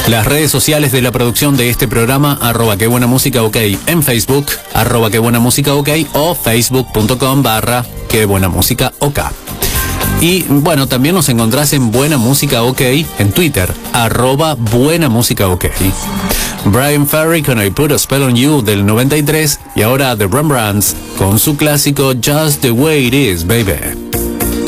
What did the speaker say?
Las redes sociales de la producción de este programa, @que buena música ok en Facebook, @que buena música ok o facebook.com/que buena música ok. Y bueno, también nos encontrás en Buena Música OK en Twitter, @Buena Música OK. Brian Ferry con I Put a Spell on You del 93 y ahora The Rembrandts con su clásico Just the Way It Is, Baby.